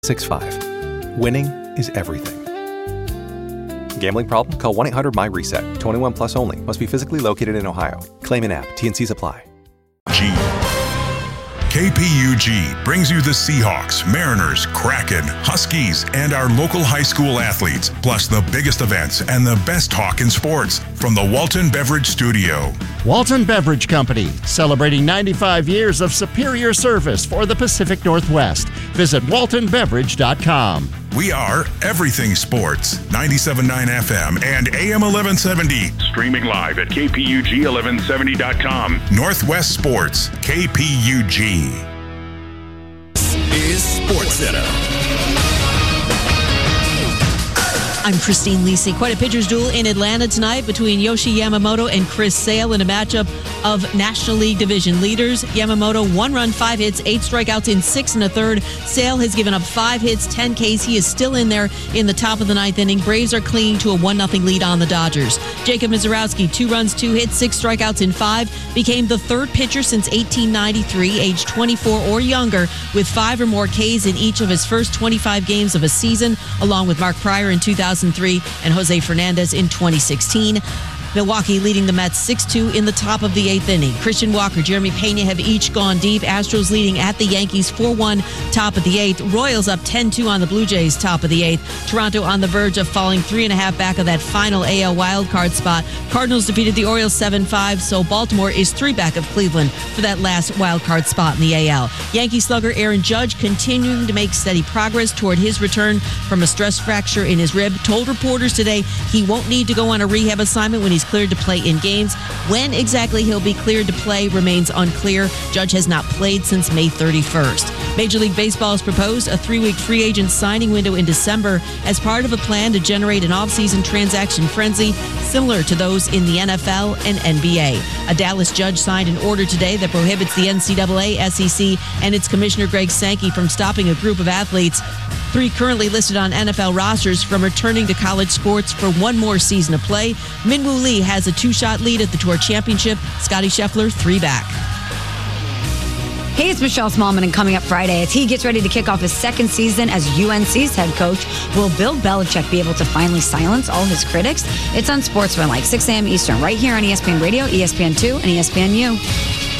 6-5. Winning is everything. Gambling problem? Call 1-800-MY-RESET. 21 plus only. Must be physically located in Ohio. Claim an app. T&Cs apply. KPUG brings you the Seahawks, Mariners, Kraken, Huskies, and our local high school athletes, plus the biggest events and the best talk in sports from the Walton Beverage Studio. Walton Beverage Company, celebrating 95 years of superior service for the Pacific Northwest. Visit waltonbeverage.com. We are Everything Sports, 97.9 FM and AM 1170. Streaming live at KPUG1170.com. Northwest Sports, KPUG. This is Sports Center. I'm Christine Lisi. Quite a pitcher's duel in Atlanta tonight between Yoshi Yamamoto and Chris Sale in a matchup of National League Division leaders. Yamamoto, 1 run, 5 hits, 8 strikeouts in 6 1/3. Sale has given up 5 hits, 10 Ks. He is still in there in the top of the 9th inning. Braves are clinging to a 1-0 lead on the Dodgers. Jacob Mizorowski, 2 runs, 2 hits, 6 strikeouts in 5. Became the 3rd pitcher since 1893, age 24 or younger, with 5 or more Ks in each of his first 25 games of a season, along with Mark Pryor in 2003 and Jose Fernandez in 2016. Milwaukee leading the Mets 6-2 in the top of the 8th inning. Christian Walker, Jeremy Pena have each gone deep. Astros leading at the Yankees 4-1 top of the 8th. Royals up 10-2 on the Blue Jays top of the 8th. Toronto on the verge of falling 3.5 back of that final AL wildcard spot. Cardinals defeated the Orioles 7-5, so Baltimore is 3 back of Cleveland for that last wildcard spot in the AL. Yankee slugger Aaron Judge continuing to make steady progress toward his return from a stress fracture in his rib. Told reporters today he won't need to go on a rehab assignment when he's cleared to play in games. When exactly he'll be cleared to play remains unclear. Judge has not played since May 31st. Major League Baseball has proposed a 3-week free agent signing window in December as part of a plan to generate an off-season transaction frenzy similar to those in the NFL and NBA. A Dallas judge signed an order today that prohibits the NCAA, SEC, and its commissioner Greg Sankey from stopping a group of athletes, 3 currently listed on NFL rosters, from returning to college sports for 1 more season of play. Min-Woo Lee has a 2-shot lead at the Tour Championship. Scotty Scheffler, 3 back. Hey, it's Michelle Smallman, and coming up Friday, as he gets ready to kick off his 2nd season as UNC's head coach, will Bill Belichick be able to finally silence all his critics? It's on Sportsman, like 6 a.m. Eastern, right here on ESPN Radio, ESPN2, and ESPNU.